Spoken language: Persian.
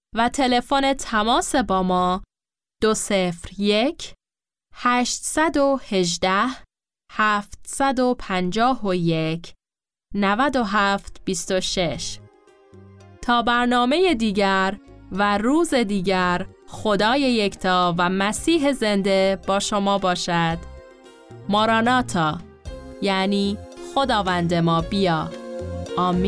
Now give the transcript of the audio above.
و تلفن تماس با ما 201 818 751 9726. تا برنامه دیگر و روز دیگر، خدای یکتا و مسیح زنده با شما باشد. ماراناتا، یعنی خداوند ما بیا. آمین.